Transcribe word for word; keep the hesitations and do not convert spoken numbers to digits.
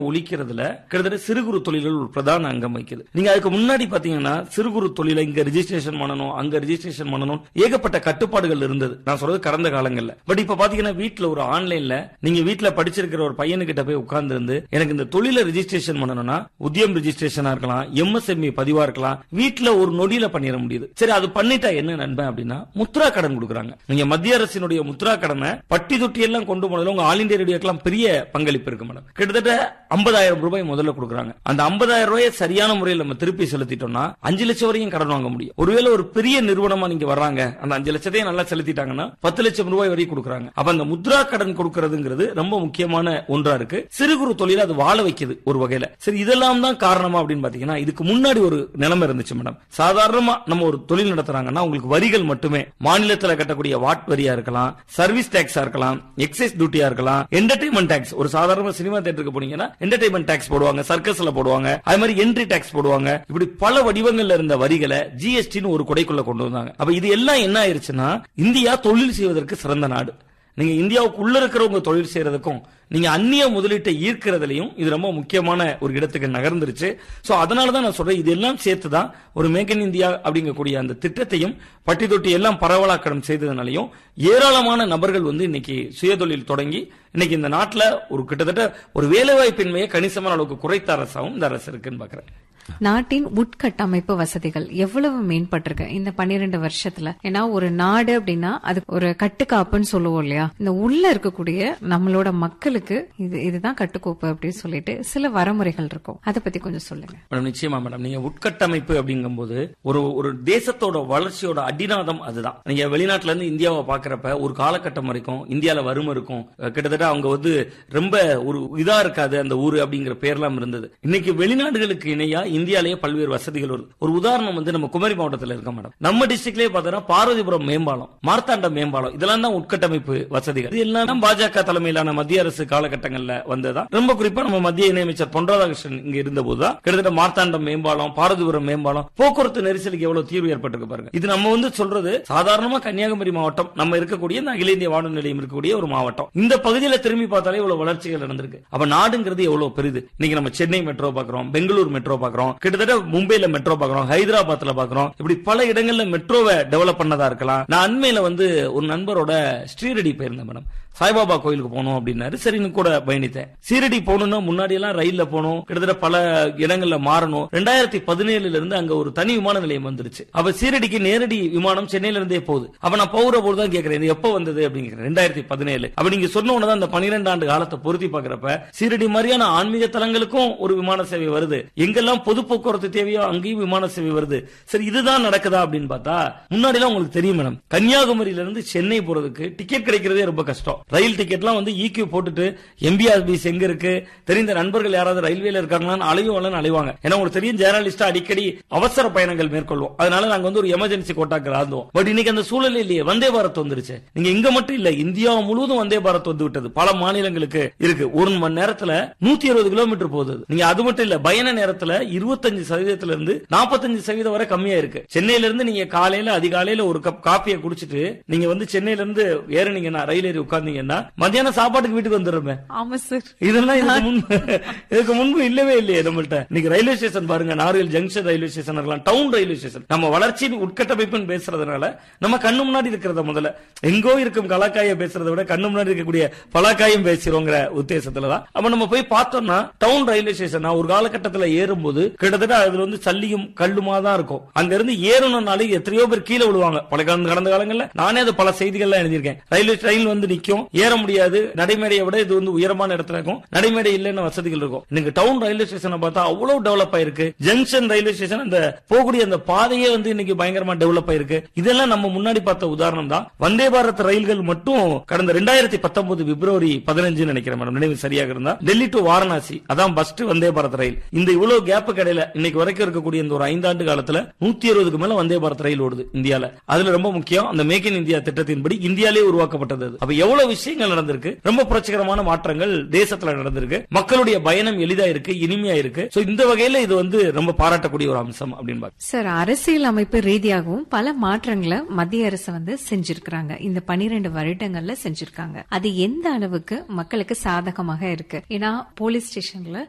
ஒழிக்கிறதுல கிட்டத்தட்ட சிறு குறு தொழில்கள் ஒரு பிரதான அங்கம் வகிக்குது. நீங்க அதுக்கு முன்னாடி பாத்தீங்கன்னா சிறு குறு தொழிலை இங்க ரெஜிஸ்ட்ரேஷன் பண்ணணும், அங்க ரெஜிஸ்ட்ரேஷன் பண்ணணும், ஏகப்பட்ட கட்டுப்பாடுகள் இருந்தது. நான் சொல்றது கடந்த காலங்கள்ல. பட் இப்ப பாத்தீங்கன்னா வீட்டுல ஒரு ஆன்லைன்ல நீங்க வீட்டுல படிச்சிருக்கிற ஒரு பையனுக்கிட்ட போய் உட்கார்ந்து இருந்து எனக்கு இந்த தொழில ரெஜிஸ்ட்ரேஷன் பண்ணணும்னா உத்தியம் ரெஜிஸ்ட்ரேஷனா இருக்கலாம், எம்எஸ்எம்இ பதிவா இருக்கலாம், வீட்டுல ஒரு நொடியில பண்ணிட முடியுது. சரி, அது பண்ணிட்டா என்ன நண்பன் அப்படின்னா முத்ரா கடன் கொடுக்குறாங்க. நீங்க மத்திய அரசினுடைய முத்ரா கடனை பட்டி தொட்டி எல்லாம் கொண்டு போனதுல உங்க ஆல் இந்தியா ரேடியோக்கெல்லாம் பெரிய பங்களிப்பு இருக்கு மேடம். கிட்டத்தட்ட ஐம்பதாயிரம் ரூபாய் முதல்ல கொடுக்குறாங்க. அந்த ஐம்பதாயிரம் ரூபாயை சரியான முறையில் நம்ம திருப்பி செலுத்திட்டோம்னா அஞ்சு லட்சம் வரையும் கடன் வாங்க முடியும். ஒருவேளை ஒரு பெரிய நிறுவனமா நீங்க வர்றாங்க, அந்த அஞ்சு லட்சத்தையும் நல்லா செலுத்திட்டாங்கன்னா பத்து லட்சம் ரூபாய் வரைக்கும் கொடுக்குறாங்க. அப்ப அந்த முத்ரா கடன் கொடுக்கறதுங்கிறது ரொம்ப முக்கியமான ஒன்றா இருக்கு. சிறு குறு தொழில அது வாழ வைக்குது ஒரு வகையில. சரி, இதெல்லாம் தான் காரணமா அப்படின்னு பாத்தீங்கன்னா இதுக்கு முன்னாடி ஒரு நிலைமை இருந்துச்சு மேடம். சாதாரணமா நம்ம ஒரு தொழில் நடத்துறாங்கன்னா உங்களுக்கு வரிகள் மட்டுமே மாநிலத்தில் கட்டக்கூடிய வாட் வரியா இருக்கலாம், சர்வீஸ் டாக்ஸா இருக்கலாம், எக்ஸைஸ் டியூட்டியா இருக்கலாம், என்டர்டைன்மெண்ட் டாக்ஸ். ஒரு சாதாரண சினிமா தியேட்டருக்கு போனீங்கன்னா என்டர்டைன்மெண்ட் டாக்ஸ் போடுவாங்க, சர்க்கஸ்ல போடுவாங்க, அது மாதிரி என்ட்ரி டாக்ஸ் போடுவாங்க. இப்படி பல வடிவங்கள்ல இருந்த வரிகளை ஜிஎஸ்டின்னு ஒரு கொடைக்குள்ள கொண்டு வந்தாங்க. அப்ப இது எல்லாம் என்ன ஆயிருச்சுன்னா இந்தியா தொழில் செய்வதற்கு சிறந்த நாடு. நீங்க இந்தியாவுக்குள்ள இருக்கிறவங்க தொழில் செய்யறதுக்கும் நீங்க அந்நிய முதலீட்டை ஈர்க்கிறதுலயும் இது ரொம்ப முக்கியமான ஒரு இடத்துக்கு நகர்ந்துருச்சு. சோ அதனாலதான் நான் சொல்றேன், இது எல்லாம் சேர்த்துதான் ஒரு மேக் இன் இந்தியா அப்படிங்கக்கூடிய அந்த திட்டத்தையும் பட்டி தொட்டி எல்லாம் பரவலாக்கடம் செய்ததுனாலையும் ஏராளமான நபர்கள் வந்து இன்னைக்கு சுயதொழில் தொடங்கி இன்னைக்கு இந்த நாட்டுல ஒரு கிட்டத்தட்ட ஒரு வேலைவாய்ப்பின்மையை கணிசமான அளவுக்கு குறைத்த அரசாவும் இந்த அரசு இருக்குன்னு பாக்குறேன். நாட்டின் உட்கட்டமைப்பு வசதிகள் எவ்வளவு மேம்பட்டிருக்கு இந்த பன்னிரண்டு வருஷத்துல? ஏன்னா ஒரு நாடு அப்படின்னா அது ஒரு கட்டுக்காப்புன்னு சொல்லுவோம் இல்லையா? இந்த உள்ள இருக்கக்கூடிய நம்மளோட மக்களுக்கு இது இதுதான் கட்டுக்கோப்பு அப்படின்னு சொல்லிட்டு சில வரமுறைகள் இருக்கும். அதை பத்தி கொஞ்சம் சொல்லுங்க மேடம். நிச்சயமா மேடம். நீங்க உட்கட்டமைப்பு அப்படிங்கும்போது ஒரு ஒரு தேசத்தோட வளர்ச்சியோட அடிநாதம் அதுதான். நீங்க வெளிநாட்டுல இருந்து இந்தியாவை பாக்குறப்ப ஒரு காலகட்டம் வரைக்கும் இந்தியால வறுமை இருக்கும், கிட்டத்தட்ட அவங்க வந்து ரொம்ப ஒரு இதா இருக்காது அந்த ஊரு அப்படிங்கிற பேர்லாம் இருந்தது. இன்னைக்கு வெளிநாடுகளுக்கு இணையா இந்தியாலேயே பல்வேறு வசதிகள் வருது. ஒரு உதாரணம் வந்து நம்ம குமரி மாவட்டத்தில் இருக்க மேடம். நம்ம டிஸ்ட்ரிக்ட்லயே பார்த்தோம்னா பார்வதிபுரம் மேம்பாலம், மார்த்தாண்டம் மேம்பாலம், இதெல்லாம் தான் உட்கட்டமைப்பு வசதிகள். இது எல்லாம் பாஜக தலைமையிலான மத்திய அரசு காலகட்டங்கள்ல வந்ததா. ரொம்ப குறிப்பா நம்ம மத்திய இணையமைச்சர் பொன் ராதாகிருஷ்ணன் இங்க இருந்த போதுதான் கிட்டத்தட்ட மார்த்தாண்டம் மேம்பாலம், பார்வதிபுரம் மேம்பாலம், போக்குவரத்து நெரிசலுக்கு எவ்வளவு தீர்வு ஏற்பட்டிருக்கு பாருங்க. இது நம்ம வந்து சொல்றது சாதாரணமா கன்னியாகுமரி மாவட்டம் நம்ம இருக்கக்கூடிய இந்த அகில இந்திய வானொலி நிலையம் இருக்கக்கூடிய ஒரு மாவட்டம். இந்த பகுதியில திரும்பி பார்த்தாலே இவ்வளவு வளர்ச்சிகள் நடந்திருக்கு. அப்ப நாடுங்கிறது எவ்வளவு பெரிது. இன்னைக்கு நம்ம சென்னை மெட்ரோ பாக்குறோம், பெங்களூர் மெட்ரோ பாக்குறோம், கிட்டத்தட்ட மும்பைல மெட்ரோ பாக்குறோம், ஹைதராபாத்ல பாக்குறோம். இப்படி பல இடங்கள்ல மெட்ரோவை டெவலப் பண்ணதா இருக்கலாம். நான் அண்மையில வந்து ஒரு நண்பரோட ஸ்ரீரடி போயிருந்தேன் மேடம். சாய்பாபா கோயிலுக்கு போகணும் அப்படின்னாரு. சரின்னு கூட பயணித்தேன். சீரடி போகணும்னா முன்னாடி எல்லாம் ரயில்ல போகணும், கிட்டத்தட்ட பல இடங்கள்ல மாறணும். ரெண்டாயிரத்தி பதினேழுல இருந்து அங்க ஒரு தனி விமான நிலையம் வந்துருச்சு. அப்ப சீரடிக்கு நேரடி விமானம் சென்னையில இருந்தே போகுது. அப்ப நான் போகிற போதுதான் கேட்கிறேன், எப்ப வந்தது அப்படிங்கிற ரெண்டாயிரத்தி பதினேழு. அப்ப நீங்க சொன்ன உடனே அந்த பன்னிரெண்டு ஆண்டு காலத்தை பொருத்தி பாக்குறப்ப சீரடி மாதிரியான ஆன்மீக தலங்களுக்கும் ஒரு விமான சேவை வருது. எங்கெல்லாம் பொது போக்குவரத்து தேவையோ அங்கேயும் விமான சேவை வருது. சரி, இதுதான் நடக்குதா அப்படின்னு பார்த்தா முன்னாடி எல்லாம் உங்களுக்கு தெரியும் மேடம், கன்னியாகுமரியில இருந்து சென்னை போறதுக்கு டிக்கெட் கிடைக்கிறதே ரொம்ப கஷ்டம். ரயில் டிக்கெட்லாம் வந்து ஈக்யூ போட்டுட்டு எம்பிஆர்பிஸ் எங்க இருக்கு, தெரிந்த நண்பர்கள் யாராவது ரயில்வேல இருக்காங்களான்னு அலையும் அலைவாங்க. ஏன்னா உங்களுக்கு தெரியும், ஜேர்னலிஸ்டா அடிக்கடி அவசர பயணங்கள் மேற்கொள்வோம். அதனால நாங்க வந்து ஒரு எமர்ஜென்சி கோட்டாக்கு ஆந்தோம். பட் இன்னைக்கு அந்த சூழல் இல்லையே. வந்தே பாரத் வந்துருச்சு. நீங்க இங்க மட்டும் இல்ல, இந்தியா முழுவதும் வந்தே பாரத் வந்து விட்டது. பல மாநிலங்களுக்கு இருக்கு. ஒரு மணி நேரத்துல நூத்தி இருபது கிலோமீட்டர் போகுது. நீங்க அது மட்டும் இல்ல, பயண நேரத்துல இருபத்தஞ்சு சதவீதத்துல இருந்து நாற்பத்தஞ்சு சதவீதம் வரை கம்மியா இருக்கு. சென்னையில இருந்து நீங்க காலையில அதிகாலையில ஒரு கப் காப்பியை குடிச்சிட்டு நீங்க வந்து சென்னையில இருந்து ஏறினீங்கன்னா ரயில் ஏறி உட்கார்ந்தீங்கன்னா மத்தியானம் சாப்பாட்டுக்கு வீட்டுக்கு வந்துடுறேன். ஆமா சார். இதெல்லாம் இதுக்கு முன்பு இதுக்கு முன்பு இல்லவே இல்லையே நம்மள்ட்ட. இன்னைக்கு ரயில்வே ஸ்டேஷன் பாருங்க, நார்வேல் ஜங்ஷன் ரயில்வே ஸ்டேஷன் இருக்கலாம், டவுன் ரயில்வே ஸ்டேஷன். நம்ம வளர்ச்சியின் உட்கட்டமைப்புன்னு பேசுறதுனால நம்ம கண்ணு முன்னாடி இருக்கிறத முதல்ல எங்கோ இருக்கும் கலாக்காய பேசுறதை விட கண்ணு முன்னாடி இருக்கக்கூடிய பலாக்காயும் பேசுறோங்கிற உத்தேசத்துலதான். அப்ப நம்ம போய் பார்த்தோம்னா டவுன் ரயில்வே ஸ்டேஷன் ஒரு காலகட்டத்தில் ஏறும்போது கிட்டத்தட்ட அதுல வந்து சல்லியும் கல்லுமா தான் இருக்கும். அங்க இருந்து ஏறணும்னாலே எத்தனையோ பேர் கீழே விழுவாங்க. பல கடந்த காலங்கள்ல நானே அது பல செய்திகள்லாம் எழுதியிருக்கேன். ரயில்வே ரயில் வந்து நிக்கும், ஏற முடியாது. நடைமேடையை விட இது வந்து உயரமான இடத்துல இருக்கும். நடைமேடை இல்லைன்னு வசதிகள் இருக்கும். இன்னைக்கு டவுன் ரயில்வே ஸ்டேஷனை பார்த்தா அவ்வளவு டெவலப் ஆயிருக்கு. ஜங்ஷன் ரயில்வே ஸ்டேஷன் அந்த போகக்கூடிய அந்த பாதையே வந்து இன்னைக்கு பயங்கரமா டெவலப் ஆயிருக்கு. இதெல்லாம் நம்ம முன்னாடி பார்த்த உதாரணம் தான். வந்தே பாரத் ரயில்கள் மட்டும் கடந்த ரெண்டாயிரத்தி பத்தொன்பது பிப்ரவரி பதினஞ்சு நினைக்கிறேன் மேடம், நினைவு சரியாக இருந்தா, டெல்லி டு வாரணாசி அதான் பஸ்ட் வந்தே பாரத் ரயில். இந்த இவ்வளவு கேப் கடையில இன்னைக்கு வரைக்கும் இருக்கக்கூடிய இந்த ஒரு ஐந்தாண்டு காலத்துல நூத்தி அறுபதுக்கு மேல வந்தே பாரத் ரயில் ஓடுது இந்தியால. அதுல ரொம்ப முக்கியம் அந்த மேக் இன் இந்தியா திட்டத்தின்படி இந்தியாலே உருவாக்கப்பட்டது. அப்ப எவ்வளவு விஷயங்கள் நடந்திருக்கு, ரொம்ப புரட்சிகரமான மாற்றங்கள் தேசத்துல நடந்திருக்கு. மக்களுடைய பயணம் எளிதா இருக்கு, இனிமையா இருக்கு. இந்த வகையில இது வந்து ரொம்ப பாராட்டக்கூடிய ஒரு அம்சம் அப்படின்னு சார். அரசியல் அமைப்பு ரீதியாகவும் பல மாற்றங்களை மத்திய அரசு வந்து செஞ்சிருக்காங்க. இந்த பனிரெண்டு வருடங்கள்ல செஞ்சிருக்காங்க. அது எந்த அளவுக்கு மக்களுக்கு சாதகமாக இருக்கு? ஏன்னா போலீஸ் ஸ்டேஷன்ல